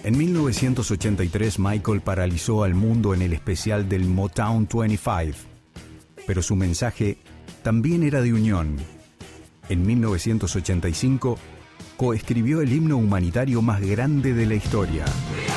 En 1983, Michael paralizó al mundo en el especial del Motown 25, pero su mensaje también era de unión. En 1985, coescribió el himno humanitario más grande de la historia.